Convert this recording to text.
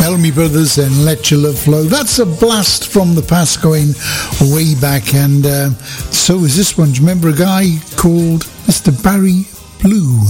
Bellamy Brothers and Let Your Love Flow. That's a blast from the past going way back, and so is this one. Do you remember a guy called Mr. Barry Blue?